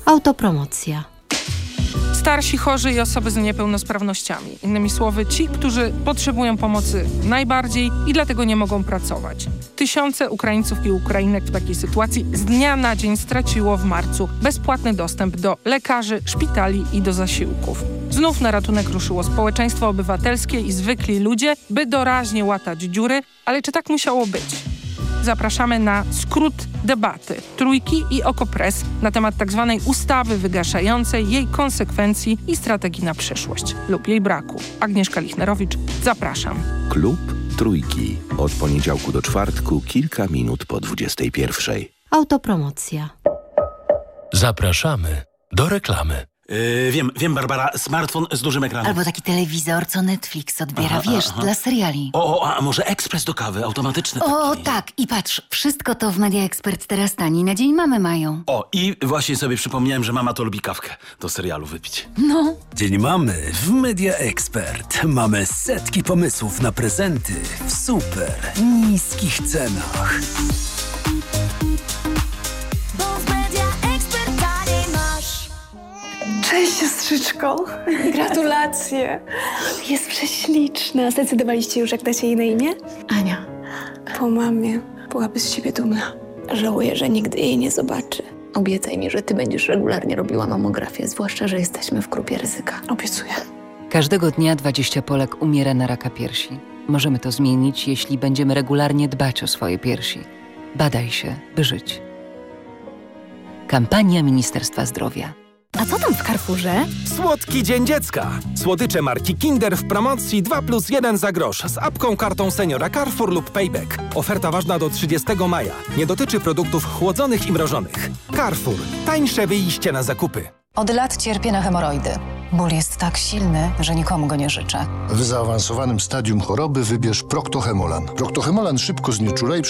Autopromocja. Starsi, chorzy i osoby z niepełnosprawnościami. Innymi słowy, ci, którzy potrzebują pomocy najbardziej i dlatego nie mogą pracować. Tysiące Ukraińców i Ukrainek w takiej sytuacji z dnia na dzień straciło w marcu bezpłatny dostęp do lekarzy, szpitali i do zasiłków. Znów na ratunek ruszyło społeczeństwo obywatelskie i zwykli ludzie, by doraźnie łatać dziury, ale czy tak musiało być? Zapraszamy na skrót debaty Trójki i Okopres na temat tzw. ustawy wygaszającej, jej konsekwencji i strategii na przyszłość lub jej braku. Agnieszka Lichnerowicz, zapraszam. Klub Trójki. Od poniedziałku do czwartku, kilka minut po 21:00. Autopromocja. Zapraszamy do reklamy. Wiem, Barbara, smartfon z dużym ekranem. Albo taki telewizor, co Netflix odbiera, dla seriali. A może ekspres do kawy, automatyczny O, taki. tak, i patrz, wszystko to w Media Expert teraz taniej na Dzień Mamy mają. I właśnie sobie przypomniałem, że mama to lubi kawkę do serialu wypić. No. Dzień Mamy w Media Expert. Mamy setki pomysłów na prezenty w super niskich cenach. Cześć, siostrzyczko. Gratulacje. Jest prześliczna. Zdecydowaliście już, jak dacie jej na imię? Ania. Po mamie. Byłaby z siebie dumna. Żałuję, że nigdy jej nie zobaczy. Obiecaj mi, że ty będziesz regularnie robiła mamografię, zwłaszcza, że jesteśmy w grupie ryzyka. Obiecuję. Każdego dnia 20 Polek umiera na raka piersi. Możemy to zmienić, jeśli będziemy regularnie dbać o swoje piersi. Badaj się, by żyć. Kampania Ministerstwa Zdrowia. A co tam w Carrefourze? Słodki Dzień Dziecka. Słodycze marki Kinder w promocji 2+1 za grosz z apką, kartą seniora Carrefour lub Payback. Oferta ważna do 30 maja. Nie dotyczy produktów chłodzonych i mrożonych. Carrefour. Tańsze wyjście na zakupy. Od lat cierpię na hemoroidy. Ból jest tak silny, że nikomu go nie życzę. W zaawansowanym stadium choroby wybierz Procto-Hemolan. Procto-Hemolan szybko znieczula i